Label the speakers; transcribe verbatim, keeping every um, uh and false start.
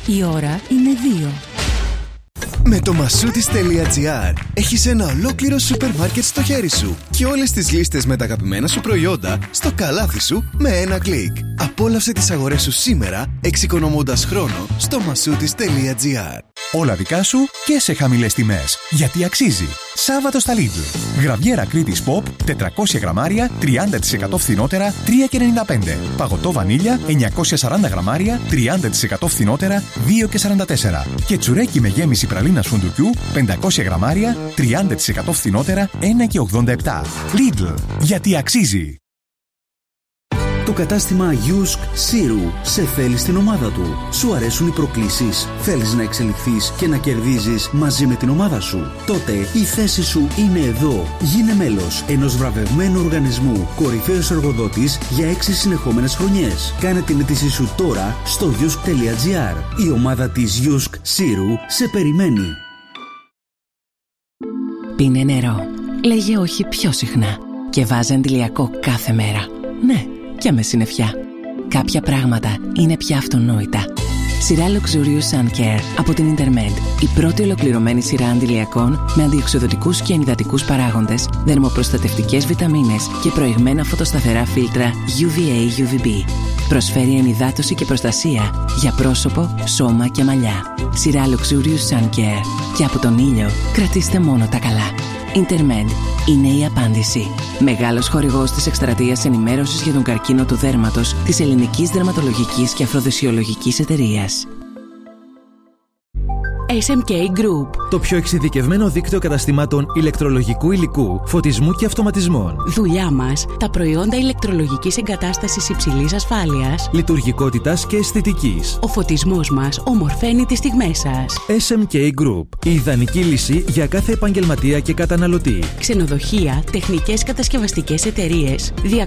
Speaker 1: Η ώρα είναι δύο.
Speaker 2: Με το Masoutis.gr έχεις ένα ολόκληρο σούπερ μάρκετ στο χέρι σου και όλες τις λίστες με τα αγαπημένα σου προϊόντα στο καλάθι σου με ένα κλικ. Απόλαυσε τις αγορές σου σήμερα, εξοικονομώντας χρόνο στο Masoutis.gr.
Speaker 3: Όλα δικά σου και σε χαμηλές τιμές. Γιατί αξίζει. Σάββατο στα Lidl. Γραβιέρα Κρήτης Pop τετρακόσια γραμμάρια τριάντα τοις εκατό φθηνότερα τρία και ενενήντα πέντε. Παγωτό βανίλια εννιακόσια σαράντα γραμμάρια τριάντα τοις εκατό φθηνότερα δύο και σαράντα τέσσερα. Και τσουρέκι με γέμιση πραλίνας φουντουκιού πεντακόσια γραμμάρια τριάντα τοις εκατό φθηνότερα ένα και ογδόντα επτά. Lidl. Γιατί αξίζει.
Speaker 4: Το κατάστημα Yusk Siru σε θέλει στην ομάδα του. Σου αρέσουν οι προκλήσεις, θέλεις να εξελιχθείς και να κερδίζεις μαζί με την ομάδα σου. Τότε η θέση σου είναι εδώ. Γίνε μέλος ενός βραβευμένου οργανισμού, κορυφαίος εργοδότης για έξι συνεχόμενες χρονιές. Κάνε την αίτησή σου τώρα στο yusk.gr. Η ομάδα της Yusk Siru σε περιμένει.
Speaker 1: Πίνε νερό. Λέγε όχι πιο συχνά. Και βάζε αντιλιακό κάθε μέρα. Ναι, και με συννεφιά. Κάποια πράγματα είναι πια αυτονόητα. Σειρά Luxurious Sun Care από την Intermed. Η πρώτη ολοκληρωμένη σειρά αντιλιακών με αντιοξυδοτικούς και ενυδατικούς παράγοντες, δερμοπροστατευτικές βιταμίνες και προηγμένα φωτοσταθερά φίλτρα γιου βι έι γιου βι μπι. Προσφέρει ενυδάτωση και προστασία για πρόσωπο, σώμα και μαλλιά. Σειρά Luxurious Sun Care. Και από τον ήλιο κρατήστε μόνο τα καλά. Intermed είναι η απάντηση. Μεγάλος χορηγός της εκστρατείας ενημέρωσης για τον καρκίνο του δέρματος της Ελληνικής Δερματολογικής και Αφροδισιολογικής Εταιρείας. ες εμ κέι Group.
Speaker 5: Το πιο εξειδικευμένο δίκτυο καταστημάτων ηλεκτρολογικού υλικού, φωτισμού και αυτοματισμών.
Speaker 1: Δουλειά μας, τα προϊόντα ηλεκτρολογικής εγκατάστασης υψηλής ασφάλειας,
Speaker 5: λειτουργικότητας και αισθητικής.
Speaker 1: Ο φωτισμός μας ομορφαίνει τις στιγμές σας.
Speaker 5: ες εμ κέι Group. Η ιδανική λύση για κάθε επαγγελματία και καταναλωτή.
Speaker 1: Ξενοδοχεία, τεχνικές κατασκευαστικές εταιρείες,